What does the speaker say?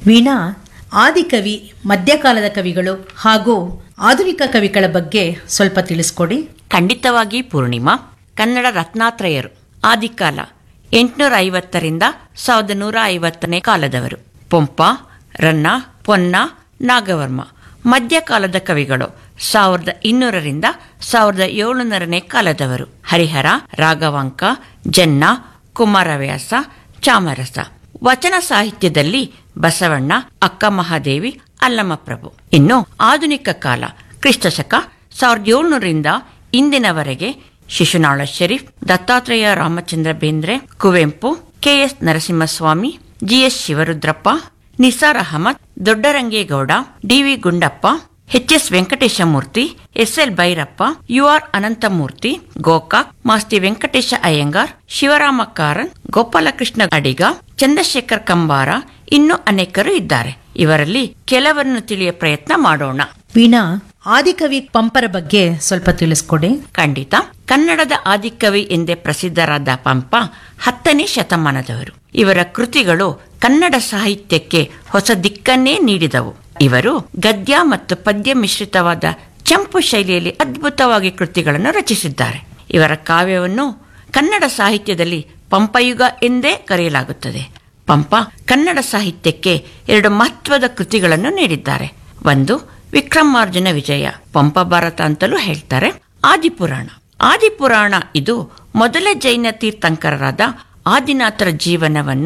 ವೀಣಾ, ಆದಿಕವಿ, ಮಧ್ಯಕಾಲದ ಕವಿಗಳು ಹಾಗೂ ಆಧುನಿಕ ಕವಿಗಳ ಬಗ್ಗೆ ಸ್ವಲ್ಪ ತಿಳಿಸ್ಕೊಡಿ. ಖಂಡಿತವಾಗಿ ಪೂರ್ಣಿಮಾ. ಕನ್ನಡ ರತ್ನಾತ್ರಯರು ಆದಿಕಾಲ 850ರಿಂದ 1150ನೇ ಕಾಲದವರು. ಪಂಪ, ರನ್ನ, ಪೊನ್ನ, ನಾಗವರ್ಮ. ಮಧ್ಯಕಾಲದ ಕವಿಗಳು 1200ರಿಂದ 1700ನೇ ಕಾಲದವರು. ಹರಿಹರ, ರಾಘವಾಂಕ, ಜನ್ನ, ಕುಮಾರವ್ಯಾಸ, ಚಾಮರಸ. ವಚನ ಸಾಹಿತ್ಯದಲ್ಲಿ ಬಸವಣ್ಣ, ಅಕ್ಕ ಮಹಾದೇವಿ, ಅಲ್ಲಮಪ್ರಭು. ಇನ್ನು ಆಧುನಿಕ ಕಾಲ ಕ್ರಿಸ್ತಶಕ 1700ರಿಂದ ಇಂದಿನವರೆಗೆ Shishunala Sharif, Dattatreya Ramachandra Bendre, Kuvempu, KS. Narasimhaswamy, GS. Shivarudrappa, Nisar Ahmed, Doddarange Gowda, DV. Gundappa, ಎಚ್.ಎಸ್. Venkateshamurthy, SL. Bhyrappa, U.R.. Ananthamurthy, Gokak, Masti Venkatesha Iyengar, Shivarama ಕಾರನ್, Gopalakrishna ಅಡಿಗ, ಚಂದ್ರಶೇಖರ್ ಕಂಬಾರ, ಇನ್ನೂ ಅನೇಕರು ಇದ್ದಾರೆ. ಇವರಲ್ಲಿ ಕೆಲವರನ್ನು ತಿಳಿಯ ಪ್ರಯತ್ನ ಮಾಡೋಣ. ವೀಣಾ, ಆದಿಕವಿ ಪಂಪರ ಬಗ್ಗೆ ಸ್ವಲ್ಪ ತಿಳಿಸ್ಕೊಡಿ. ಖಂಡಿತ. ಕನ್ನಡದ ಆದಿಕವಿ ಎಂದೇ ಪ್ರಸಿದ್ಧರಾದ ಪಂಪ 10ನೇ ಶತಮಾನದವರು. ಇವರ ಕೃತಿಗಳು ಕನ್ನಡ ಸಾಹಿತ್ಯಕ್ಕೆ ಹೊಸ ದಿಕ್ಕನ್ನೇ ನೀಡಿದವು. ಇವರು ಗದ್ಯ ಮತ್ತು ಪದ್ಯ ಮಿಶ್ರಿತವಾದ ಚಂಪು ಶೈಲಿಯಲ್ಲಿ ಅದ್ಭುತವಾಗಿ ಕೃತಿಗಳನ್ನು ರಚಿಸಿದ್ದಾರೆ. ಇವರ ಕಾವ್ಯವನ್ನು ಕನ್ನಡ ಸಾಹಿತ್ಯದಲ್ಲಿ ಪಂಪಯುಗ ಎಂದೇ ಕರೆಯಲಾಗುತ್ತದೆ. ಪಂಪ ಕನ್ನಡ ಸಾಹಿತ್ಯಕ್ಕೆ 2 ಮಹತ್ವದ ಕೃತಿಗಳನ್ನು ನೀಡಿದ್ದಾರೆ. ಒಂದು ವಿಕ್ರಮಾರ್ಜುನ ವಿಜಯ, ಪಂಪ ಭಾರತ ಅಂತಲೂ ಹೇಳ್ತಾರೆ. ಆದಿಪುರಾಣ. ಆದಿಪುರಾಣ ಇದು ಮೊದಲ ಜೈನ ತೀರ್ಥಂಕರರಾದ ಆದಿನಾಥರ ಜೀವನವನ್ನು